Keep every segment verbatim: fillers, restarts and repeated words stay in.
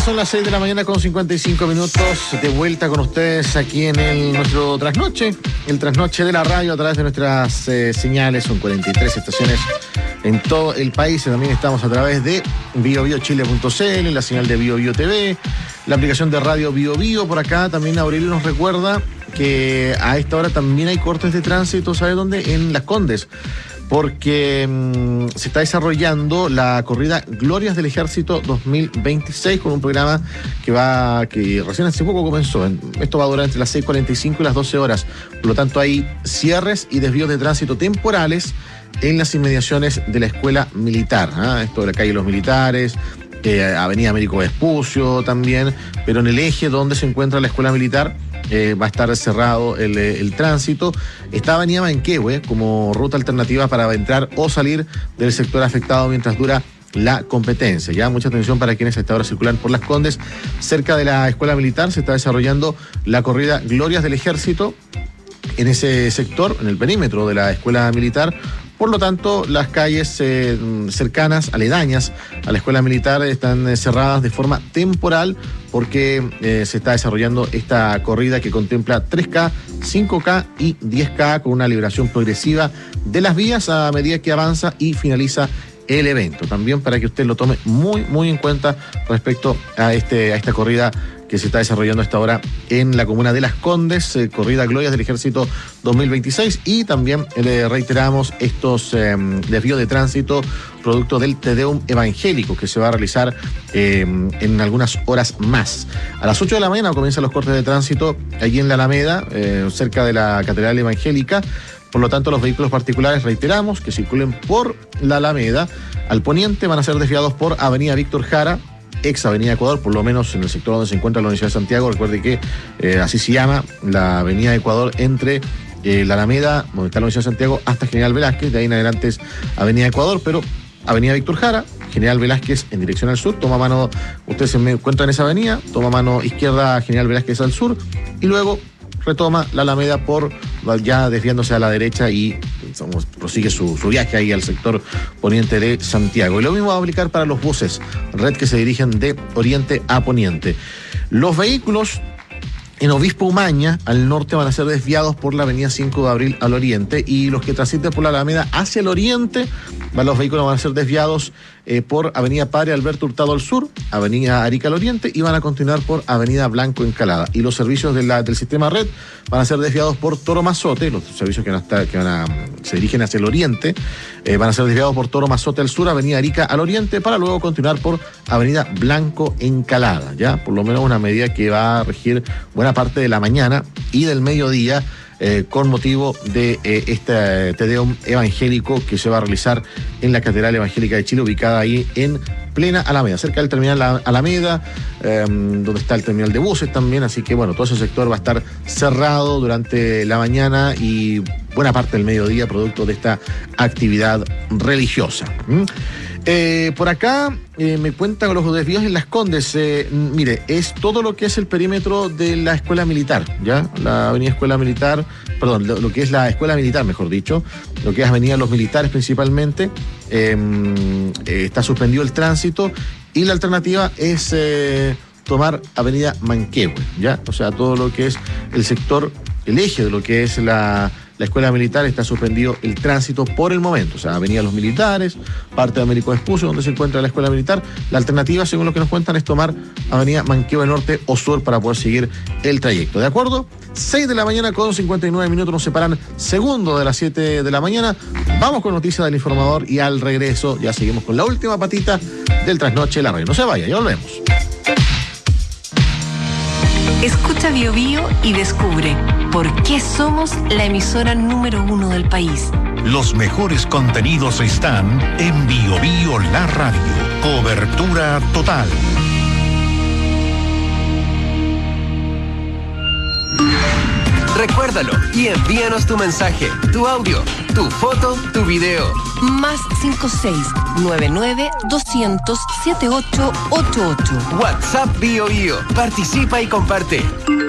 son las seis de la mañana con cincuenta y cinco minutos. De vuelta con ustedes aquí en el, nuestro trasnoche, el trasnoche de la radio a través de nuestras eh, señales. Son cuarenta y tres estaciones en todo el país. También estamos a través de bio bio chile punto c l, la señal de Bio Bio T V, la aplicación de radio Bio Bio. Por acá también Aurelio nos recuerda que a esta hora también hay cortes de tránsito, ¿sabe dónde? En Las Condes, porque mmm, se está desarrollando la corrida Glorias del Ejército dos mil veintiséis con un programa que va, que recién hace poco comenzó. Esto va a durar entre las seis cuarenta y cinco y las doce horas. Por lo tanto, hay cierres y desvíos de tránsito temporales en las inmediaciones de la Escuela Militar. ¿eh? Esto de la calle de los Militares, eh, Avenida Américo Vespucio también, pero en el eje donde se encuentra la Escuela Militar Eh, va a estar cerrado el, el tránsito. Está Avenida Manquehue como ruta alternativa para entrar o salir del sector afectado mientras dura la competencia. Ya mucha atención para quienes a esta hora circulan por Las Condes. Cerca de la Escuela Militar se está desarrollando la corrida Glorias del Ejército en ese sector, en el perímetro de la Escuela Militar. Por lo tanto, las calles eh, cercanas, aledañas a la Escuela Militar están eh, cerradas de forma temporal porque eh, se está desarrollando esta corrida que contempla tres K, cinco K y diez K con una liberación progresiva de las vías a medida que avanza y finaliza el evento. También para que usted lo tome muy, muy en cuenta respecto a, este, a esta corrida que se está desarrollando a esta hora en la comuna de Las Condes, eh, corrida Glorias del Ejército dos mil veintiséis, y también eh, le reiteramos estos eh, desvíos de tránsito producto del Te Deum evangélico que se va a realizar eh, en algunas horas más. A las ocho de la mañana comienzan los cortes de tránsito allí en la Alameda, eh, cerca de la Catedral Evangélica. Por lo tanto, los vehículos particulares, reiteramos, que circulen por la Alameda al poniente van a ser desviados por Avenida Víctor Jara, ex Avenida Ecuador, por lo menos en el sector donde se encuentra la Universidad de Santiago. Recuerde que eh, así se llama la Avenida Ecuador entre eh, la Alameda, donde está la Universidad de Santiago, hasta General Velázquez. De ahí en adelante es Avenida Ecuador, pero Avenida Víctor Jara, General Velázquez en dirección al sur, toma mano, usted se encuentra en esa avenida, toma mano izquierda General Velázquez al sur y luego retoma la Alameda por ya desviándose a la derecha y digamos, prosigue su, su viaje ahí al sector poniente de Santiago. Y lo mismo va a aplicar para los buses, red que se dirigen de oriente a poniente. Los vehículos en Obispo Umaña, al norte, van a ser desviados por la avenida cinco de abril al oriente, y los que transiten por la Alameda hacia el oriente, los vehículos van a ser desviados eh, por avenida Padre Alberto Hurtado al sur, avenida Arica al oriente, y van a continuar por avenida Blanco Encalada. Y los servicios de la, del sistema red van a ser desviados por Toro Mazote, los servicios que van a, estar, que van a se dirigen hacia el oriente, eh, van a ser desviados por Toro Mazote al sur, avenida Arica al oriente, para luego continuar por avenida Blanco Encalada. Ya, por lo menos una medida que va a regir buena parte de la mañana y del mediodía, eh, con motivo de eh, este Te Deum evangélico que se va a realizar en la Catedral Evangélica de Chile, ubicada ahí en plena Alameda, cerca del terminal Alameda, eh, donde está el terminal de buses también. Así que bueno, todo ese sector va a estar cerrado durante la mañana y buena parte del mediodía, producto de esta actividad religiosa. ¿Mm? Eh, por acá eh, me cuentan con los desvíos en Las Condes. Eh, mire, es todo lo que es el perímetro de la Escuela Militar, ¿ya? La avenida Escuela Militar, perdón, lo, lo que es la Escuela Militar, mejor dicho, lo que es Avenida Los Militares principalmente, eh, eh, está suspendido el tránsito, y la alternativa es eh, tomar Avenida Manquehue, ¿ya? O sea, todo lo que es el sector, el eje de lo que es la... La Escuela Militar está suspendido el tránsito por el momento. O sea, Avenida Los Militares, parte de Américo Vespucio, donde se encuentra la Escuela Militar. La alternativa, según lo que nos cuentan, es tomar Avenida Manquehue Norte o Sur para poder seguir el trayecto. ¿De acuerdo? seis de la mañana con cincuenta y nueve minutos, nos separan segundo de las siete de la mañana. Vamos con noticias del informador y al regreso ya seguimos con la última patita del trasnoche de la radio. No se vaya, ya volvemos. Escucha Bio Bio y descubre por qué somos la emisora número uno del país. Los mejores contenidos están en Bio Bio La Radio. Cobertura total. Recuérdalo y envíanos tu mensaje, tu audio, tu foto, tu video. Más cinco seis nueve nueve dos cero cero siete ocho ocho ocho. WhatsApp Bio Bio. Participa y comparte.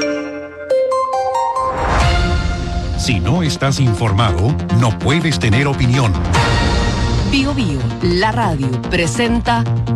Si no estás informado, no puedes tener opinión. Bio Bio, la radio, presenta